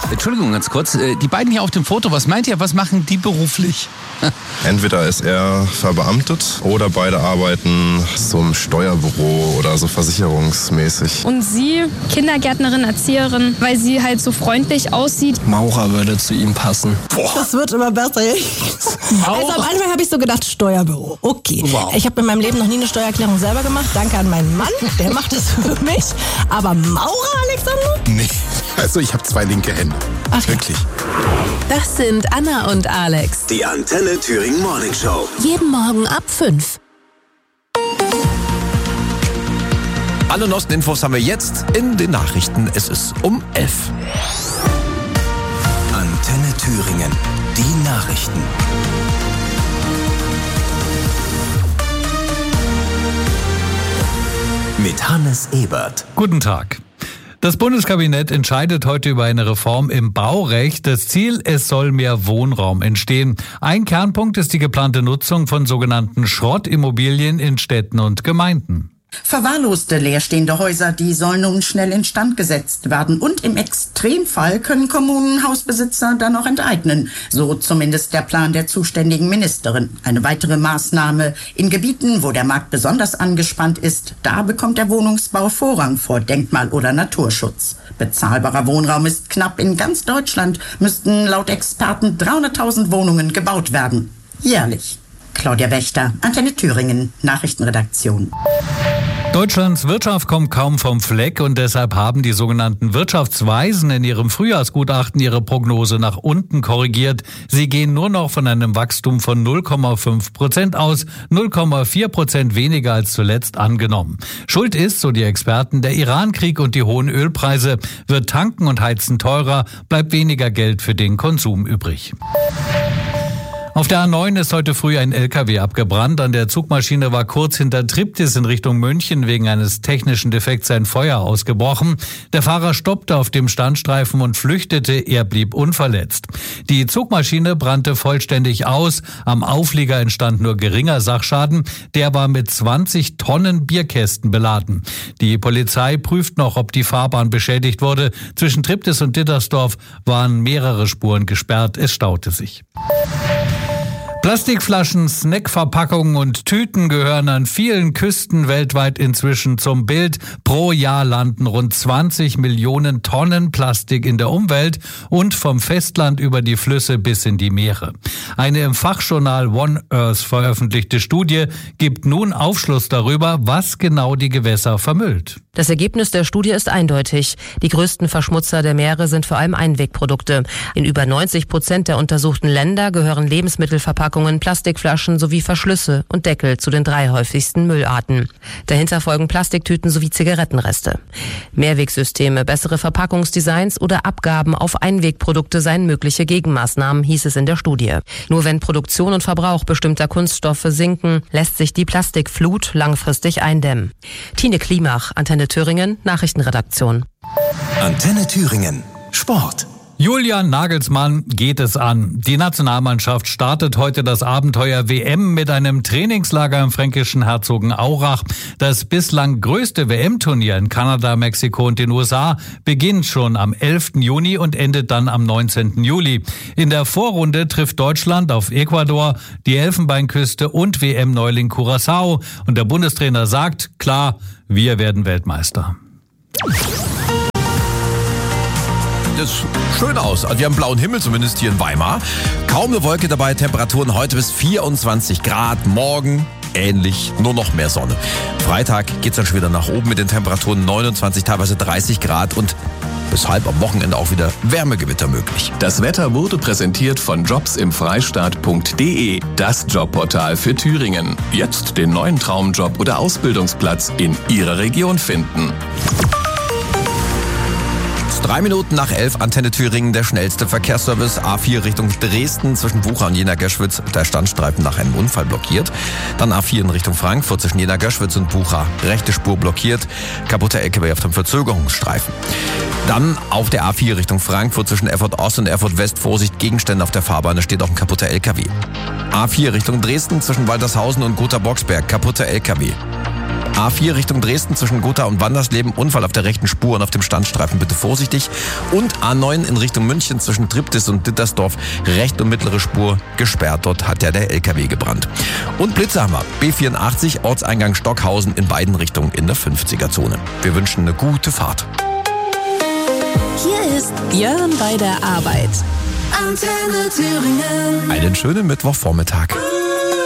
Entschuldigung, ganz kurz. Die beiden hier auf dem Foto, was meint ihr, was machen die beruflich? Entweder ist er verbeamtet oder beide arbeiten so im Steuerbüro oder so versicherungsmäßig. Und sie, Kindergärtnerin, Erzieherin, weil sie halt so freundlich aussieht. Maurer würde zu ihm passen. Boah. Das wird immer besser. Also am Anfang habe ich so gedacht, Steuerbüro. Okay. Wow. Ich habe in meinem Leben noch nie eine Steuererklärung selber gemacht. Danke an meinen Mann, der macht das für mich. Aber Maurer, Alexander? Nee, also ich habe 2 linke Hände. Ach, wirklich. Das sind Anna und Alex. Die Antenne Thüringen Morning Show. Jeden Morgen ab 5. Alle neuesten Infos haben wir jetzt in den Nachrichten. Es ist um 11. Antenne Thüringen. Die Nachrichten. Mit Hannes Ebert. Guten Tag. Das Bundeskabinett entscheidet heute über eine Reform im Baurecht. Das Ziel, es soll mehr Wohnraum entstehen. Ein Kernpunkt ist die geplante Nutzung von sogenannten Schrottimmobilien in Städten und Gemeinden. Verwahrloste leerstehende Häuser, die sollen nun schnell instand gesetzt werden. Und im Extremfall können Kommunen Hausbesitzer dann auch enteignen. So zumindest der Plan der zuständigen Ministerin. Eine weitere Maßnahme: in Gebieten, wo der Markt besonders angespannt ist, da bekommt der Wohnungsbau Vorrang vor Denkmal- oder Naturschutz. Bezahlbarer Wohnraum ist knapp. In ganz Deutschland müssten laut Experten 300.000 Wohnungen gebaut werden. Jährlich. Claudia Wächter, Antenne Thüringen, Nachrichtenredaktion. Deutschlands Wirtschaft kommt kaum vom Fleck und deshalb haben die sogenannten Wirtschaftsweisen in ihrem Frühjahrsgutachten ihre Prognose nach unten korrigiert. Sie gehen nur noch von einem Wachstum von 0,5% aus, 0,4% weniger als zuletzt angenommen. Schuld ist, so die Experten, der Irankrieg und die hohen Ölpreise. Wird Tanken und Heizen teurer, bleibt weniger Geld für den Konsum übrig. Auf der A9 ist heute früh ein LKW abgebrannt. An der Zugmaschine war kurz hinter Triptis in Richtung München wegen eines technischen Defekts ein Feuer ausgebrochen. Der Fahrer stoppte auf dem Standstreifen und flüchtete. Er blieb unverletzt. Die Zugmaschine brannte vollständig aus. Am Auflieger entstand nur geringer Sachschaden. Der war mit 20 Tonnen Bierkästen beladen. Die Polizei prüft noch, ob die Fahrbahn beschädigt wurde. Zwischen Triptis und Dittersdorf waren mehrere Spuren gesperrt. Es staute sich. Plastikflaschen, Snackverpackungen und Tüten gehören an vielen Küsten weltweit inzwischen zum Bild. Pro Jahr landen rund 20 Millionen Tonnen Plastik in der Umwelt und vom Festland über die Flüsse bis in die Meere. Eine im Fachjournal One Earth veröffentlichte Studie gibt nun Aufschluss darüber, was genau die Gewässer vermüllt. Das Ergebnis der Studie ist eindeutig. Die größten Verschmutzer der Meere sind vor allem Einwegprodukte. In über 90% der untersuchten Länder gehören Lebensmittelverpackungen, Plastikflaschen sowie Verschlüsse und Deckel zu den 3 häufigsten Müllarten. Dahinter folgen Plastiktüten sowie Zigarettenreste. Mehrwegsysteme, bessere Verpackungsdesigns oder Abgaben auf Einwegprodukte seien mögliche Gegenmaßnahmen, hieß es in der Studie. Nur wenn Produktion und Verbrauch bestimmter Kunststoffe sinken, lässt sich die Plastikflut langfristig eindämmen. Tine Klimach, Antenne Thüringen, Nachrichtenredaktion. Antenne Thüringen, Sport. Julian Nagelsmann geht es an. Die Nationalmannschaft startet heute das Abenteuer WM mit einem Trainingslager im fränkischen Herzogenaurach. Das bislang größte WM-Turnier in Kanada, Mexiko und den USA beginnt schon am 11. Juni und endet dann am 19. Juli. In der Vorrunde trifft Deutschland auf Ecuador, die Elfenbeinküste und WM-Neuling Curaçao. Und der Bundestrainer sagt, klar, wir werden Weltmeister. Das sieht schön aus. Also wir haben blauen Himmel, zumindest hier in Weimar. Kaum eine Wolke dabei, Temperaturen heute bis 24 Grad. Morgen ähnlich, nur noch mehr Sonne. Freitag geht's dann schon wieder nach oben mit den Temperaturen 29, teilweise 30 Grad und weshalb am Wochenende auch wieder Wärmegewitter möglich. Das Wetter wurde präsentiert von jobsimfreistaat.de, das Jobportal für Thüringen. Jetzt den neuen Traumjob oder Ausbildungsplatz in Ihrer Region finden. 3 Minuten nach 11, Antenne Thüringen, der schnellste Verkehrsservice. A4 Richtung Dresden zwischen Bucha und Jena-Göschwitz, der Standstreifen nach einem Unfall blockiert. Dann A4 in Richtung Frankfurt zwischen Jena-Göschwitz und Bucha, rechte Spur blockiert. Kaputter LKW auf dem Verzögerungsstreifen. Dann auf der A4 Richtung Frankfurt zwischen Erfurt Ost und Erfurt West, Vorsicht, Gegenstände auf der Fahrbahn, da steht auch ein kaputter LKW. A4 Richtung Dresden zwischen Waltershausen und Gotha-Boxberg, kaputter LKW. A4 Richtung Dresden zwischen Gotha und Wandersleben, Unfall auf der rechten Spur und auf dem Standstreifen, bitte vorsichtig. Und A9 in Richtung München zwischen Triptis und Dittersdorf, rechte und mittlere Spur gesperrt. Dort hat ja der LKW gebrannt. Und Blitze haben wir. B84 Ortseingang Stockhausen in beiden Richtungen in der 50er-Zone. Wir wünschen eine gute Fahrt. Hier ist Björn bei der Arbeit. Antenne Thüringen. Einen schönen Mittwochvormittag.